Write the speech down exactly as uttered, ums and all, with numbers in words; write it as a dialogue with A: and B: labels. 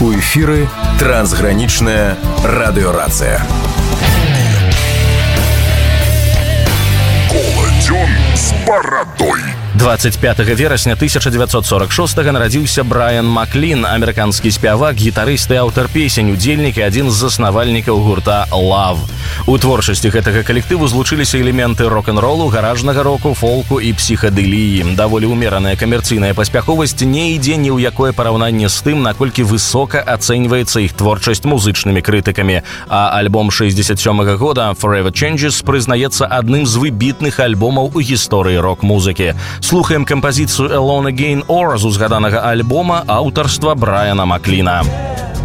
A: У эфіры трансгранічная радыёрацыя.
B: Коладзён з барадой.
C: двадцать пятого верасня тысяча девятьсот сорок шестого нарадзіўся Брайан Маклін, амерыканскі спявак, гітарыст і аўтар песень, удзельнік і адзін з заснавальнікаў гурта Love. У творчасці гэтага калектыву злучыліся элементы рок-н-ролу, гаражнага року, фолку і псіхадэліі. Даволі ўмераная камерцыйная паспяховасць не ідзе ні ў якое параўнанне з тым, наколькі высока ацэньваецца іх творчасць музычнымі крытыкамі. А альбом шэсцьдзесят сёмага года Forever Changes прызнаецца адным з выбітных альбомаў у гісторыі рок-музыкі. Слухаем кампазіцыю Alone Again Or з узгаданага альбома аўтарства Брайана Макліна.